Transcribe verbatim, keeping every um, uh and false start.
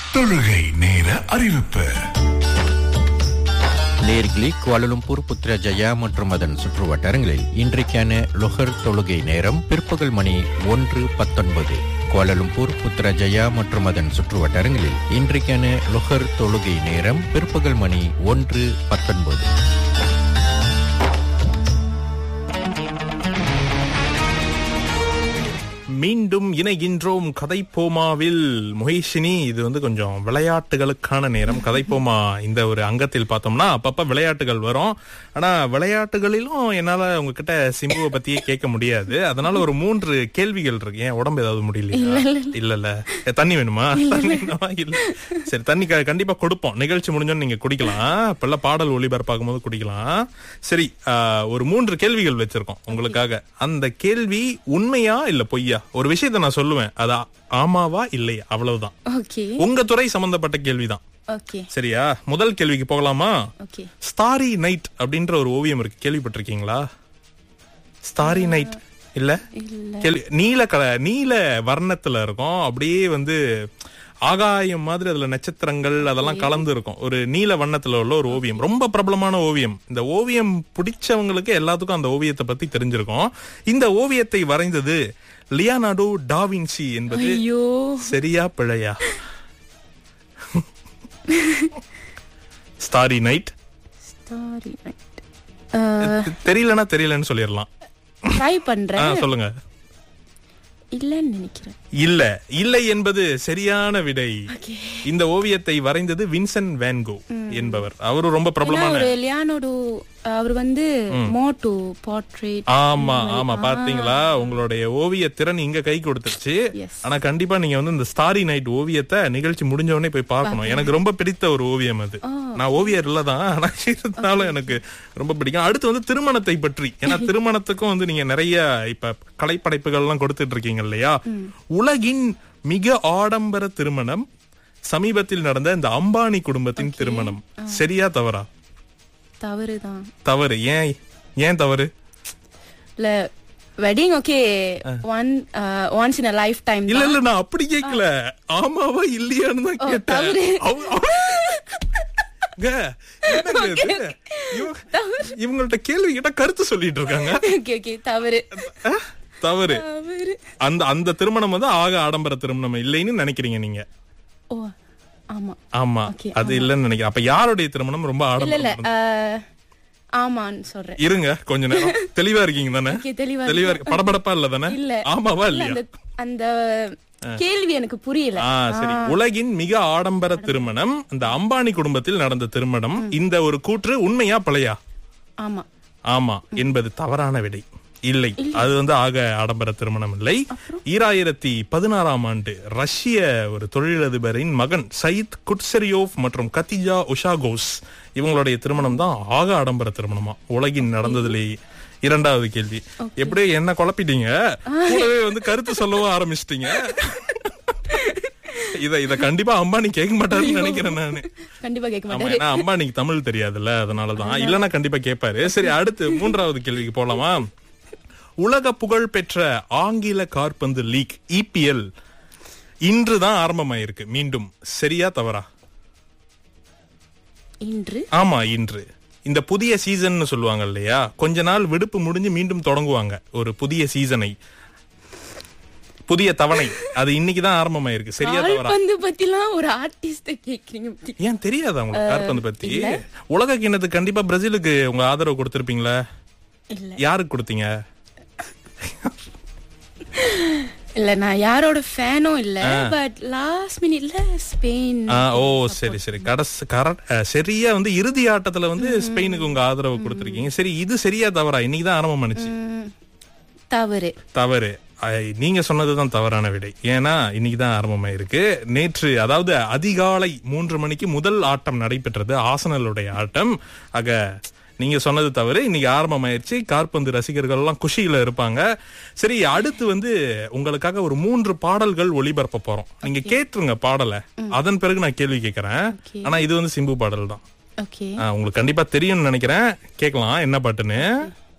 தொழுகை நேர அறிவிப்பு. நேர்களே, குவாலலும்பூர், புத்ரஜயா மற்றும் அதன் சுற்று வட்டாரங்களில் இன்றைக்கான லொஹர் தொழுகை நேரம் பிற்பகல் மணி ஒன்று பத்தொன்பது. குவாலலும்பூர், புத்ரஜயா மற்றும் அதன் சுற்று வட்டாரங்களில் இன்றைக்கான லொஹர் தொழுகை நேரம் பிற்பகல் மணி ஒன்று பத்தொன்பது. மீண்டும் இணைகின்றோம் கதைப்போமாவில். மொஹிஷினி, இது வந்து கொஞ்சம் விளையாட்டுகளுக்கான நேரம். கதைப்போமா இந்த ஒரு அங்கத்தில் பார்த்தோம்னா அப்பப்ப விளையாட்டுகள் வரும். ஆனா விளையாட்டுகளிலும் என்னால உங்ககிட்ட சிம்புவை பத்தியே கேட்க முடியாது. அதனால ஒரு மூன்று கேள்விகள் இருக்கு. ஏன் உடம்பு ஏதாவது முடியலையா? இல்ல இல்ல தண்ணி வேணுமா? இல்ல சரி, தண்ணி கண்டிப்பா கொடுப்போம். நிகழ்ச்சி முடிஞ்சோன்னு நீங்க குடிக்கலாம். இப்பெல்லாம் பாடல் ஒளிபரப்பாகும் போது குடிக்கலாம். சரி, ஒரு மூன்று கேள்விகள் வச்சிருக்கோம் உங்களுக்காக. அந்த கேள்வி உண்மையா இல்ல பொய்யா? ஒரு விஷயத்த நான் சொல்லுவேன், அது ஆமாவா இல்லையா, அவ்வளவுதான். உங்க துறை சம்பந்தப்பட்ட கேள்விதான். சரியா? முதல் கேள்விக்கு போகலாமா? ஸ்டாரி நைட் அப்படின்ற ஒரு ஓவியம் இருக்கு, கேள்விப்பட்டிருக்கீங்களா? ஸ்டாரி நைட் இல்ல, நீல கலர், நீல வர்ணத்துல இருக்கும். அப்படியே வந்து ஆகாயம் மாதிரி அதுல நட்சத்திரங்கள் அதெல்லாம் கலந்து இருக்கும். ஒரு நீல வண்ணத்துல உள்ள ஒரு ஓவியம், ரொம்ப பிரபலமான ஓவியம். இந்த ஓவியம் பிடிச்சவங்களுக்கு எல்லாத்துக்கும் அந்த ஓவியத்தை பத்தி தெரிஞ்சிருக்கும். இந்த ஓவியத்தை வரைந்தது லியோனார்டோ டா வின்சி என்பது சரியா பிழையா? ஸ்டாரி நைட் தெரியலனா தெரியலன்னு சொல்லிடலாம். ட்ரை பண்றேன். சொல்லுங்க. இல்லன்னு நினைக்கிறேன். இல்ல, இல்லை என்பது சரியான விடை. இந்த ஓவியத்தை வரைந்தது வின்சென்ட் வேன் கோ என்பவர். அவரு ரொம்ப பிரபலமான லியோனார்டோ. அவர் வந்து மோட்டோ போர்ட்ரேட். ஆமா ஆமா, பாத்தீங்களா? உங்களுடைய ஓவிய திறன் இங்க கை கொடுத்துருச்சு. ஆனா கண்டிப்பா நீங்க வந்து இந்த ஸ்டாரி நைட் ஓவியத்தை நிகழ்ச்சி முடிஞ்ச உடனே போய் பார்க்கணும். எனக்கு ரொம்ப பிடித்த ஒரு ஓவியம் அது. நான் ஓவியர் இல்லதான், ஆனா இருந்தாலும் எனக்கு ரொம்ப பிடிக்கும். அடுத்து வந்து திருமணத்தை பற்றி. ஏன்னா திருமணத்துக்கும் வந்து நீங்க நிறைய இப்ப கலைப்படைப்புகள் எல்லாம் கொடுத்துட்டு இருக்கீங்க இல்லையா? உலகின் மிக ஆடம்பர திருமணம் சமீபத்தில் நடந்த இந்த அம்பானி குடும்பத்தின் திருமணம். சரியா தவறா? தவறுதான். தவறு. ஏன் ஏன் தவறு? இல்ல, wedding okay, one once in a life time. இல்ல இல்ல, நான் அப்படி கேக்கல. ஆமாவா இல்லையான்னு தான் கேட்டேன். இவங்கள்ட்ட கேள்வி கேட்டா கருத்து சொல்லிட்டு இருக்காங்க. தவறு தவறு. அந்த அந்த திருமணம் வந்து ஆக ஆடம்பர திருமணம் இல்லைன்னு நினைக்கிறீங்க நீங்க? ஆமா ஆமா, அது இல்லன்னு நினைக்கிறேன். அப்ப யாருடைய திருமணம் ரொம்ப ஆடம்பரம்? ஆமான்னு சொல்றேன். இருங்க கொஞ்ச நேரம். தெளிவா இருக்கீங்க தானே? தெளிவா இருக்கு. படபடப்பா இல்ல தானே? ஆமாவா இல்லையா? அந்த கேள்வி எனக்கு புரியல. சரி, உலகின் மிக ஆடம்பர திருமணம் இந்த அம்பானி குடும்பத்தில் நடந்த திருமணம். இந்த ஒரு கூற்று உண்மையா பிழையா? ஆமா ஆமா என்பது தவறான விடை. இல்லை, அது வந்து ஆக ஆடம்பர திருமணம் இல்லை. ஈராயிரத்தி பதினாறாம் ஆண்டு ரஷ்ய ஒரு தொழிலதிபரின் மகன் சயித் குட்செரியோவ் மற்றும் கத்திஜா உஷாகோஸ் இவங்களுடைய திருமணம் தான் ஆக ஆடம்பர திருமணமா உலகின் நடந்ததுலேயே. இரண்டாவது கேள்வி, எப்படியோ என்ன குழப்பிட்டீங்க, கூடவே வந்து கருத்து சொல்லவும் ஆரம்பிச்சிட்டீங்க. இத இத கண்டிப்பா அம்பானி கேட்க மாட்டாருன்னு நினைக்கிறேன் நானு. கண்டிப்பா கேட்க மாட்டாரு. ஏன்னா அம்பானிக்கு தமிழ் தெரியாதுல்ல, அதனாலதான். இல்லன்னா கண்டிப்பா கேட்பாரு. சரி, அடுத்து மூன்றாவது கேள்விக்கு போலாமா? உலக புகழ் பெற்ற ஆங்கில காற்பந்து லீக் இ பி எல் இன்றுதான் ஆரம்பமாயிருக்கு மீண்டும். சரியா தவறா? இன்று. ஆமா, இன்று. இந்த புதிய சீசன் சொல்லுவாங்க இல்லையா, கொஞ்ச நாள் விடுப்பு முடிஞ்சு மீண்டும் தொடங்குவாங்க ஒரு புதிய சீசனை, புதிய தவணை. அது இன்னைக்குதான் ஆரம்பமாயிருக்கு. சரியா தவறா? கால்பந்து பத்திலாம் ஒரு ஆர்டிஸ்ட் கேக்குறீங்க. ஏன் தெரியாதா உங்களுக்கு கால்பந்து பத்தி? உலக கிண்ணத்துக்கு கண்டிப்பா பிரேசிலுக்கு உங்க ஆதரவு கொடுத்திருப்பீங்களா? யாருக்கு கொடுத்தீங்க? இல்ல, நான் யாரோட ஃபேனும் இல்ல, பட் லாஸ்ட் மினிட்ல ஸ்பெயின். ஓ சரி சரி, கடைசி கரெக்ட். சரியா வந்து இறுதி ஆட்டத்துல வந்து ஸ்பெயினுக்கு உங்க ஆதரவு கொடுத்திருக்கீங்க. சரி, இது சரியா தவறா? இன்னைக்குதான் ஆரம்பம் பண்ணுச்சு. தவறு தவறு. நீங்க சொன்னதுதான் தவறான விடை. ஏன்னா இன்னைக்குதான் ஆரம்பமாயிருக்கு. நேற்று, அதாவது அதிகாலை மூன்று மணிக்கு முதல் ஆட்டம் நடைபெற்றது, ஆர்சனலுடைய ஆட்டம். ஆக நீங்க சொன்னது தவறு. இன்னைக்கு ஆரம்பமாயிருச்சு. காற்பந்து ரசிகர்கள் எல்லாம் குஷியில இருப்பாங்க. சரி, அடுத்து வந்து உங்களுக்காக ஒரு மூன்று பாடல்கள் ஒளிபரப்ப போறோம். நீங்க கேட்டுருங்க பாடலை, அதன் பிறகு நான் கேள்வி கேட்கறேன். ஆனா இது வந்து சிம்பு பாடல் தான். உங்களுக்கு கண்டிப்பா தெரியும்னு நினைக்கிறேன். கேட்கலாம் என்ன பாட்டுன்னு.